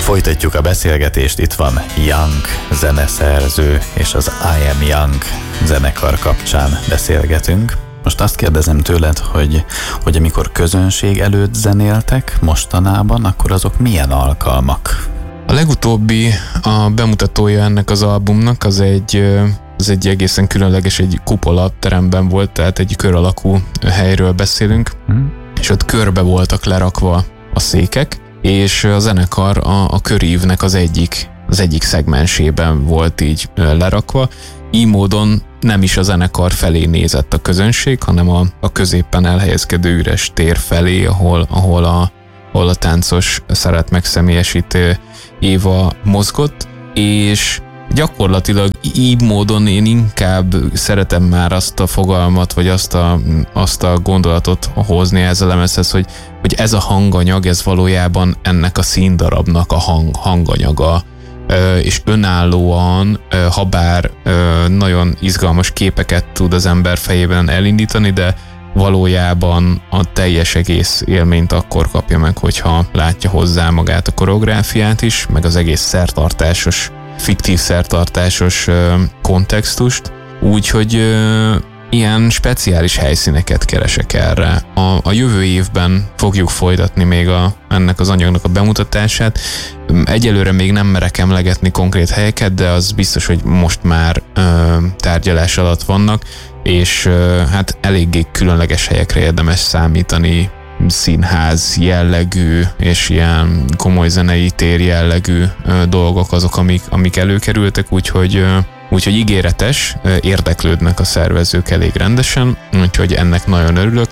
Folytatjuk a beszélgetést, itt van Young zeneszerző, és az I Am Young zenekar kapcsán beszélgetünk. Most azt kérdezem tőled, hogy amikor közönség előtt zenéltek mostanában, akkor azok milyen alkalmak? A legutóbbi a bemutatója ennek az albumnak az egy egészen különleges, egy kupola teremben volt, tehát egy kör alakú helyről beszélünk, és ott körbe voltak lerakva a székek, és a zenekar a körívnek az egyik szegmensében volt így lerakva. Így módon nem is a zenekar felé nézett a közönség, hanem a középen elhelyezkedő üres tér felé, ahol a táncos szeret megszemélyesítő Éva mozgott, és gyakorlatilag így módon én inkább szeretem már azt a fogalmat, vagy azt a gondolatot hozni ezzel a lemezhez, hogy ez a hanganyag, ez valójában ennek a színdarabnak a hanganyaga, és önállóan, habár nagyon izgalmas képeket tud az ember fejében elindítani, de valójában a teljes egész élményt akkor kapja meg, hogyha látja hozzá magát a koreográfiát is, meg az egész szertartásos, fiktív szertartásos kontextust, úgyhogy ilyen speciális helyszíneket keresek erre. A jövő évben fogjuk folytatni még ennek az anyagnak a bemutatását. Egyelőre még nem merek emlegetni konkrét helyeket, de az biztos, hogy most már tárgyalás alatt vannak, és hát eléggé különleges helyekre érdemes számítani, színház jellegű és ilyen komoly zenei tér jellegű dolgok azok, amik előkerültek, úgyhogy ígéretes, érdeklődnek a szervezők elég rendesen, úgyhogy ennek nagyon örülök,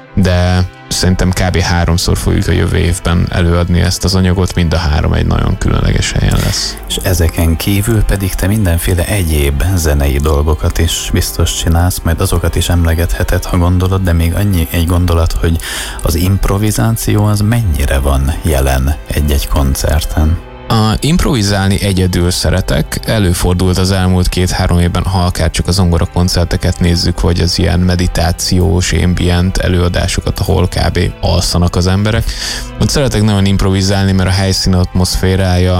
de szerintem kb. 3-szor fogjuk a jövő évben előadni ezt az anyagot, mind a 3 egy nagyon különleges helyen lesz. És ezeken kívül pedig te mindenféle egyéb zenei dolgokat is biztos csinálsz, majd azokat is emlegetheted, ha gondolod, de még annyi egy gondolat, hogy az improvizáció az mennyire van jelen egy-egy koncerten? Improvizálni egyedül szeretek. Előfordult az elmúlt 2-3 évben, ha akár csak a zongora koncerteket nézzük, vagy az ilyen meditációs, ambient előadásokat, ahol kb. Alszanak az emberek. Ott szeretek nagyon improvizálni, mert a helyszín atmoszférája,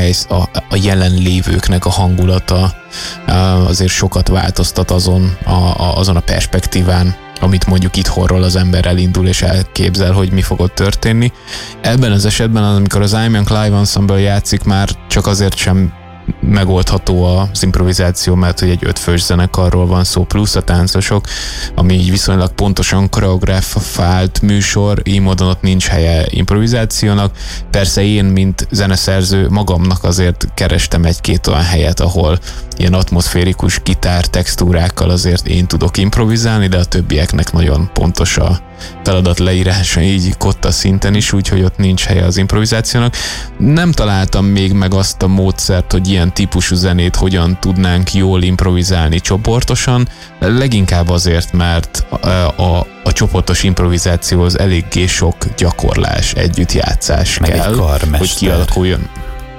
a jelenlévőknek a hangulata azért sokat változtat azon a perspektíván, amit mondjuk itthonról az ember elindul és elképzel, hogy mi fog ott történni. Ebben az esetben, amikor az I Am Young Live Ensemble játszik, már csak azért sem megoldható az improvizáció, mert hogy egy 5 fős zenekarról van szó, plusz a táncosok, ami így viszonylag pontosan koreografált műsor, így módon ott nincs helye improvizációnak. Persze én, mint zeneszerző, magamnak azért kerestem 1-2 olyan helyet, ahol ilyen atmoszférikus gitár textúrákkal azért én tudok improvizálni, de a többieknek nagyon pontos a feladat leírása, így kotta szinten is, úgyhogy ott nincs helye az improvizációnak. Nem találtam még meg azt a módszert, hogy ilyen típusú zenét hogyan tudnánk jól improvizálni csoportosan, leginkább azért, mert a csoportos improvizációhoz eléggé sok gyakorlás, együttjátszás meg kell, hogy kialakuljon.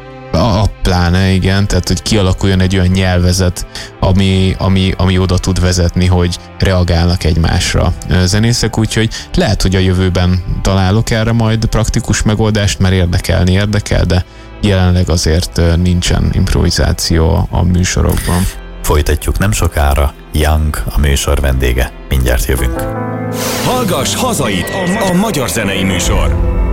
Pláne, igen, tehát hogy kialakuljon egy olyan nyelvezet, ami oda tud vezetni, hogy reagálnak egymásra zenészek, úgyhogy lehet, hogy a jövőben találok erre majd praktikus megoldást, mert érdekel, de jelenleg azért nincsen improvizáció a műsorokban. Folytatjuk nem sokára, Young a műsor vendége, mindjárt jövünk. Hallgass hazait, a magyar zenei műsor!